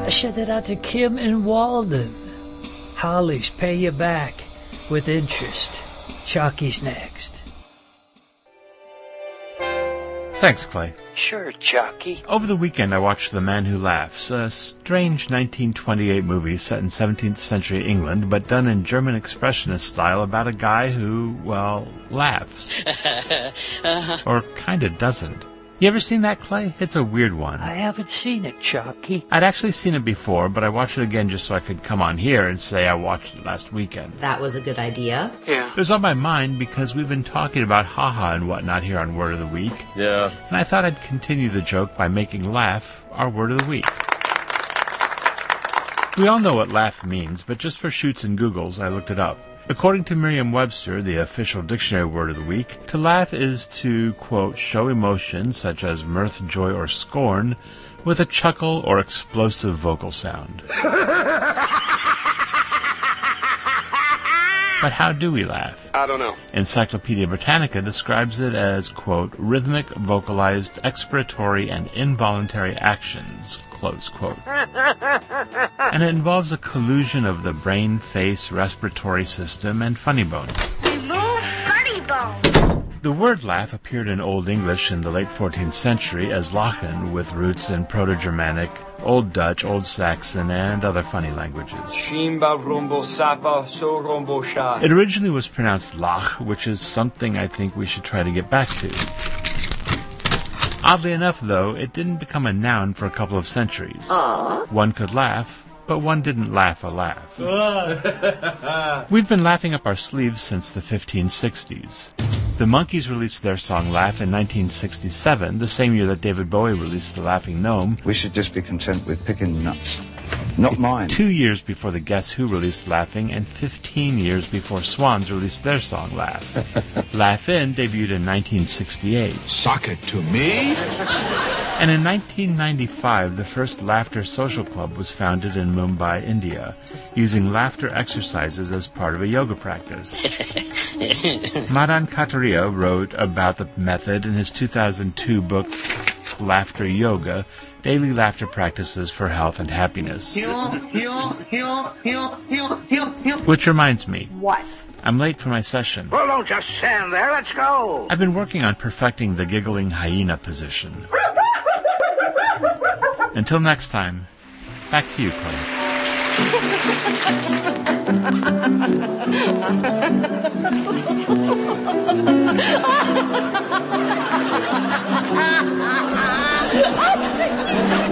I sent it out to Kim in Walden. Holly's pay you back with interest. Chalky's next. Thanks, Clay. Sure, Chalky. Over the weekend, I watched The Man Who Laughs, a strange 1928 movie set in 17th century England, but done in German expressionist style about a guy who, well, laughs. Or kinda doesn't. You ever seen that, Clay? It's a weird one. I haven't seen it, Chalky. I'd actually seen it before, but I watched it again just so I could come on here and say I watched it last weekend. That was a good idea. Yeah. It was on my mind because we've been talking about haha and whatnot here on Word of the Week. Yeah. And I thought I'd continue the joke by making laugh our Word of the Week. We all know what laugh means, but just for shoots and googles, I looked it up. According to Merriam-Webster, the official dictionary word of the week, to laugh is to, quote, show emotion such as mirth, joy, or scorn with a chuckle or explosive vocal sound. But how do we laugh? I don't know. Encyclopedia Britannica describes it as, quote, rhythmic, vocalized, expiratory, and involuntary actions, close quote. And it involves a collusion of the brain, face, respiratory system, and funny bone. Remove funny bone. The word laugh appeared in Old English in the late 14th century as lachen, with roots in Proto-Germanic, Old Dutch, Old Saxon, and other funny languages. It originally was pronounced lach, which is something I think we should try to get back to. Oddly enough, though, it didn't become a noun for a couple of centuries. One could laugh, but one didn't laugh a laugh. We've been laughing up our sleeves since the 1560s. The Monkees released their song Laugh in 1967, the same year that David Bowie released The Laughing Gnome. We should just be content with picking nuts. Not mine. 2 years before the Guess Who released Laughing, and 15 years before Swans released their song Laugh. Laugh In debuted in 1968. Sock it to me? And in 1995, the first Laughter Social Club was founded in Mumbai, India, using laughter exercises as part of a yoga practice. Madan Kataria wrote about the method in his 2002 book, Laughter Yoga, Daily Laughter Practices for Health and Happiness. Which reminds me. What? I'm late for my session. Well, don't just stand there. Let's go. I've been working on perfecting the giggling hyena position. Until next time, back to you, Clay. Ha ha ha!